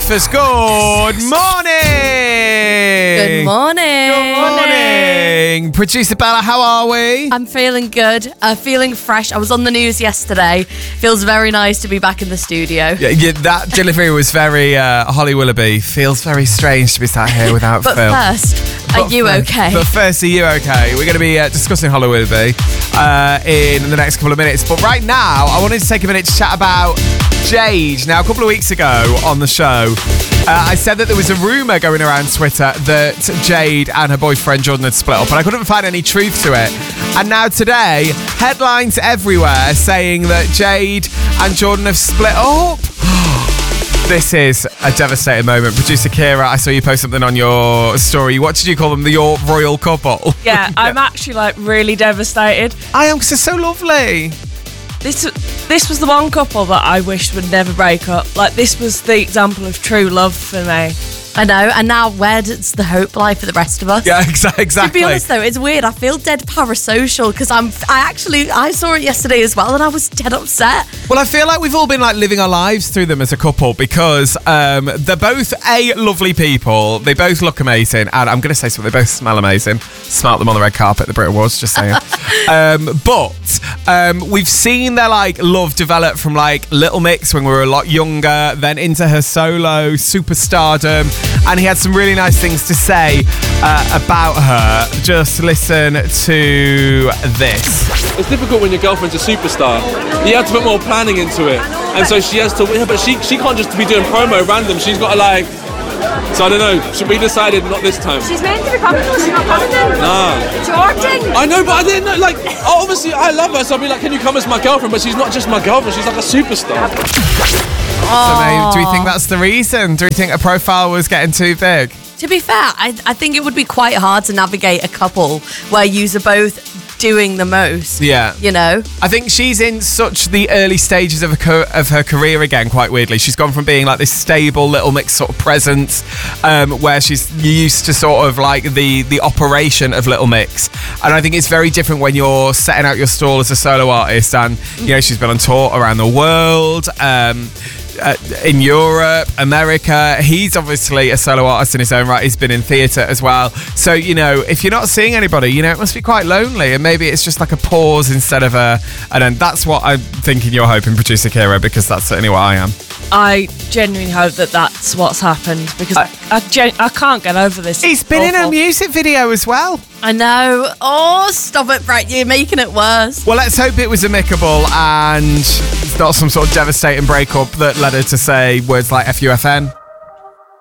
breakfast. Good morning. Good morning. Good morning. Producer Bella, how are we? I'm feeling good. Feeling fresh. I was on the news yesterday. Feels very nice to be back in the studio. Yeah, that delivery was very Holly Willoughby. Feels very strange to be sat here without But Phil. first, are you okay? But first, are you okay? We're going to be discussing Holly Willoughby in the next couple of minutes. But right now, I wanted to take a minute to chat about Jade. Now, a couple of weeks ago on the show, I said that there was a rumour going around Twitter that Jade and her boyfriend Jordan had split up, and I couldn't find any truth to it. And now today, headlines everywhere saying that Jade and Jordan have split up. This is a devastating moment. Producer Kira, I saw you post something on your story. What did you call them? Your royal couple? Yeah, I'm actually really devastated. I am, because they're so lovely. This was the one couple that I wished would never break up. This was the example of true love for me. I know, and now where does the hope lie for the rest of us? Yeah, exactly. To be honest though, it's weird. I feel dead parasocial because I saw it yesterday as well and I was dead upset. Well, I feel like we've all been living our lives through them as a couple because they're both lovely people. They both look amazing, and I'm going to say something. They both smell amazing. Smelt them on the red carpet at the Brit Awards, just saying. But we've seen their love develop from Little Mix when we were a lot younger, then into her solo superstardom. And he had some really nice things to say about her. Just listen to this. It's difficult when your girlfriend's a superstar. You have to put more planning into it. And so she has to, but she can't just be doing promo random. She's got to so I don't know. We decided not this time. She's meant to be coming to us. She's not coming then. Nah. Jordan. I know, but I didn't know. Obviously, I love her, so I'll be can you come as my girlfriend? But she's not just my girlfriend. She's like a superstar. So maybe, do we think that's the reason? Do we think a profile was getting too big? To be fair, I think it would be quite hard to navigate a couple where yous are both doing the most. Yeah. You know? I think she's in such the early stages of her career again, quite weirdly. She's gone from being this stable Little Mix sort of presence, where she's used to sort of the operation of Little Mix. And I think it's very different when you're setting out your stall as a solo artist, and she's been on tour around the world, in Europe, America. He's obviously a solo artist in his own right. He's been in theatre as well. So, if you're not seeing anybody, it must be quite lonely, and maybe it's just a pause instead of an end. That's what I'm thinking you're hoping, Producer Kira, because that's certainly what I am. I genuinely hope that that's what's happened, because I can't get over this. He's been in a music video as well. I know. Oh, stop it, Brett. You're making it worse. Well, let's hope it was amicable and it's not some sort of devastating breakup that led her to say words like FUFN.